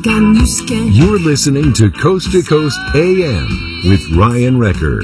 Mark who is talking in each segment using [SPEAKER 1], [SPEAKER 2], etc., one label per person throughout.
[SPEAKER 1] You're listening to Coast AM with Ryan Wrecker.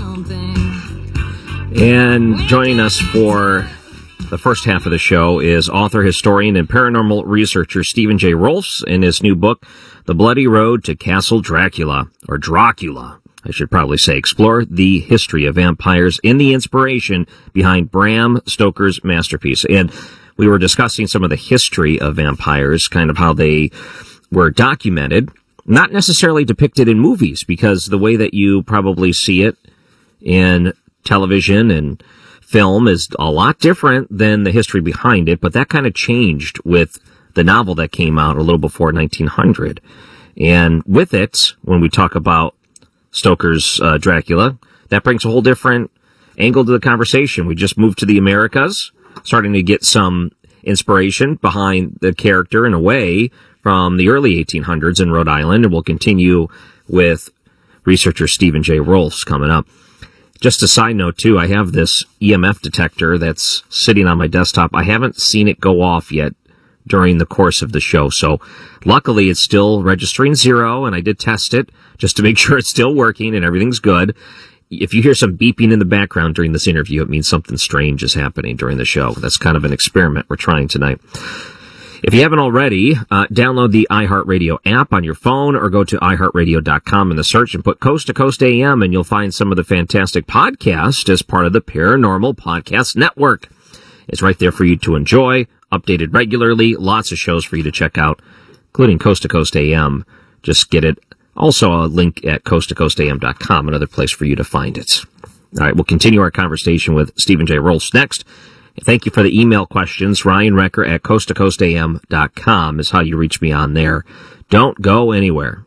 [SPEAKER 2] And joining us for the first half of the show is author, historian, and paranormal researcher Stephen J. Rolfs in his new book, The Bloody Road to Castle Dracula, or Dracula, I should probably say. Explore the history of vampires and the inspiration behind Bram Stoker's masterpiece. And we were discussing some of the history of vampires, kind of how they were documented, not necessarily depicted in movies, because the way that you probably see it in television and film is a lot different than the history behind it, but that kind of changed with the novel that came out a little before 1900. And with it, when we talk about Stoker's Dracula, that brings a whole different angle to the conversation. We just moved to the Americas, starting to get some inspiration behind the character in a way from the early 1800s in Rhode Island, and we'll continue with researcher Stephen J. Rolfs coming up. Just a side note, too, I have this EMF detector that's sitting on my desktop. I haven't seen it go off yet during the course of the show, so luckily it's still registering 0, and I did test it just to make sure it's still working and everything's good. If you hear some beeping in the background during this interview, it means something strange is happening during the show. That's kind of an experiment we're trying tonight. If you haven't already, download the iHeartRadio app on your phone or go to iHeartRadio.com in the search and put Coast to Coast AM, and you'll find some of the fantastic podcasts as part of the Paranormal Podcast Network. It's right there for you to enjoy, updated regularly, lots of shows for you to check out, including Coast to Coast AM. Just get it. Also a link at coasttocoastam.com, another place for you to find it. All right, we'll continue our conversation with Stephen J. Rolfs next. Thank you for the email questions. Ryan Wrecker at coasttocoastam.com is how you reach me on there. Don't go anywhere.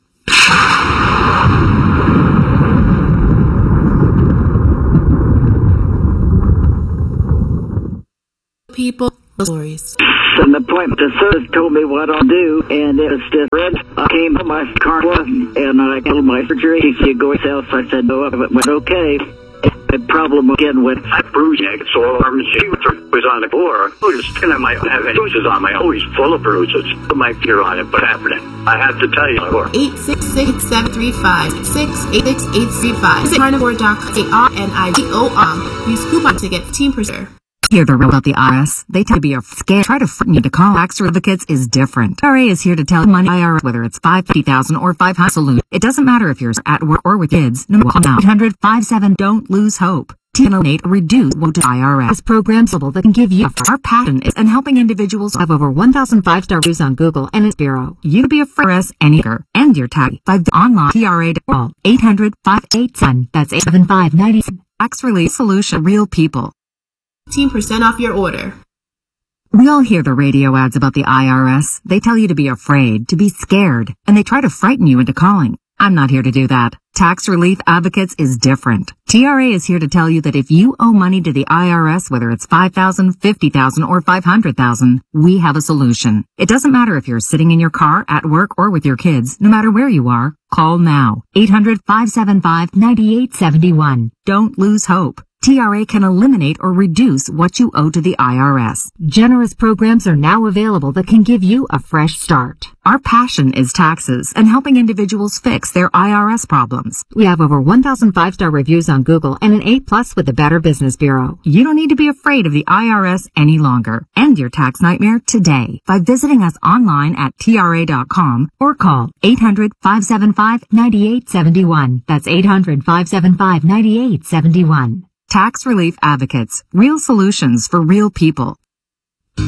[SPEAKER 3] People, stories.
[SPEAKER 4] An appointment to service told me what I'll do, and it was just red. I came to my car and I told my surgery. He said, go south. I said, no, it went okay. The problem again with bruising, sore arm and she was on the floor. And I might have bruises on my always full of bruises. Put my fear on it, but happening. I have to tell you.
[SPEAKER 3] 866-735-686-835. Visit carnivore.com. Use coupon to get 15%.
[SPEAKER 5] Hear the real about the IRS. They tend to be a scare. Try to frighten you to call. Tax Advocates is different. RA is here to tell money IRS whether it's $50,000 or $500,000 solution. It doesn't matter if you're at work or with kids. No matter now. 800-57. Don't lose hope. To donate or reduce woe to IRS programs that can give you our passion is in helping individuals have over 1,000 5-star reviews on Google and its bureau. You can be a IRS anywhere and your tax by the online TRA call 800-587. That's 875-90. Tax Relief Solution. Real people.
[SPEAKER 3] 15% off your order.
[SPEAKER 5] We all hear the radio ads about the IRS. They tell you to be afraid, to be scared, and they try to frighten you into calling. I'm not here to do that. Tax Relief Advocates is different. TRA is here to tell you that if you owe money to the IRS, whether it's $5,000, $50,000, or $500,000, we have a solution. It doesn't matter if you're sitting in your car, at work, or with your kids. No matter where you are, call now. 800-575-9871. Don't lose hope. TRA can eliminate or reduce what you owe to the IRS. Generous programs are now available that can give you a fresh start. Our passion is taxes and helping individuals fix their IRS problems. We have over 1,000 5-star reviews on Google and an A+ with the Better Business Bureau. You don't need to be afraid of the IRS any longer. End your tax nightmare today by visiting us online at TRA.com or call 800-575-9871. That's 800-575-9871. Tax Relief Advocates. Real solutions for real people.